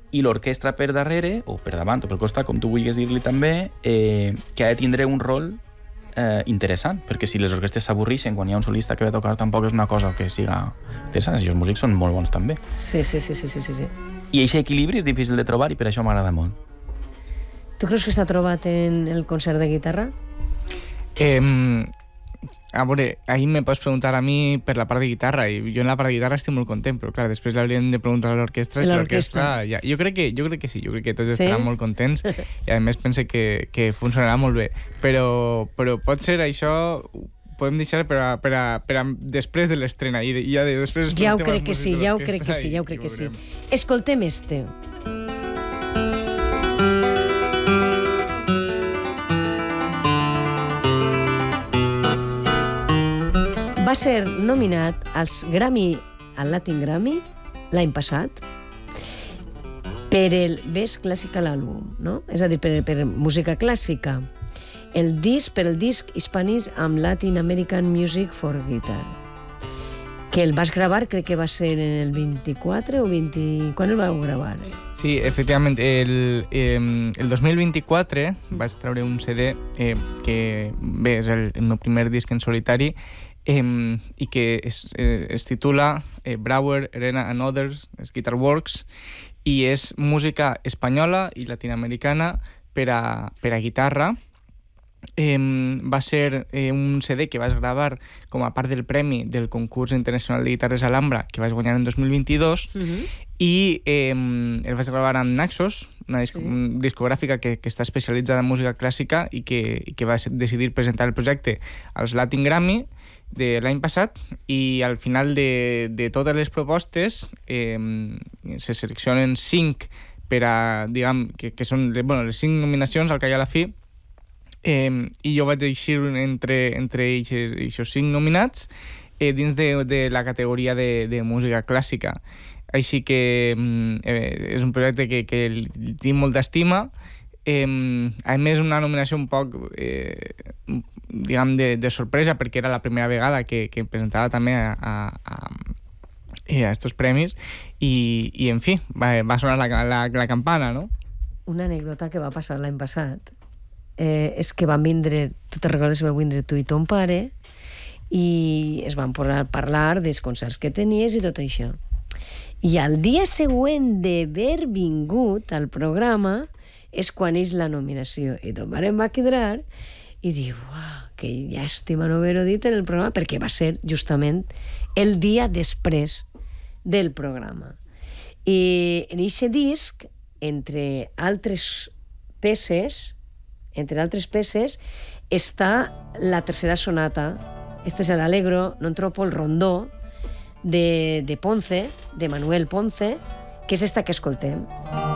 i l'orquestra per darrere, o per davant, o pel costat, com tu vulguis dir-li també, que ha de tindre un rol interessant, perquè si les orquestres s'avorreixen quan hi ha un solista que ve a tocar, tampoc és una cosa que siga interessant, i els músics són molt bons també. Sí. I aquest equilibri és difícil de trobar i per això m'agrada molt. Tu creus que s'ha trobat en el concert de guitarra? A veure, ahir me pots preguntar a mi per la part de guitarra, i jo en la part de guitarra estic molt content, però clar, després l'hauríem de preguntar a l'orquestra si l'orquestra... Ja, jo crec que sí, jo crec que tots estaran molt contents i a més pense que funcionarà molt bé, però pot ser això... Podem deixar per a després de l'estrena i ja després... Ja ho crec que sí. Escoltem este. Va ser nominat als Grammy, al Latin Grammy, l'any passat, per el Best Classical Album, no? És a dir, per música clàssica. Per el disc hispànic amb Latin American Music for Guitar, que el vas gravar, crec que va ser en el 24 o 20... Quan el vau gravar? Sí, efectivament, el 2024 vaig treure un CD que, bé, és el meu primer disc en solitari, i que es titula Brauer, Arena and Others, Guitar Works, i és música espanyola i latinoamericana per a guitarra. Va ser un CD que vaig gravar com a part del premi del concurs internacional de guitarres Alhambra que vaig guanyar en 2022 i el vaig gravar amb Naxos, una discogràfica que està especialitzada en música clàssica i que va decidir presentar el projecte als Latin Grammy de l'any passat, i al final de totes les propostes se seleccionen 5 per a, diguem, que són les 5 nominacions al que hi ha a la fi, i jo vaig eixir entre aquests 5 nominats dins de la categoria de música clàssica. Així que és un projecte que tinc molta estima. A més, una nominació un poc diguem de sorpresa, perquè era la primera vegada que em presentava també a estos premis i en fi, va sonar la campana, no? Una anècdota que va passar l'any passat és que van vindre, tu te recordes que van vindre tu i ton pare i es van posar a parlar dels concerts que tenies i tot això. I al dia següent d'haver vingut al programa és quan és la nominació. I ton pare em va quedar i diu, uau, que llàstima no haver-ho dit en el programa, perquè va ser justament el dia després del programa. I en aquest disc, entre altres peces, està la tercera sonata. Este és l'Allegro non troppo il rondó de Ponce, de Manuel Ponce, que és esta que escoltem.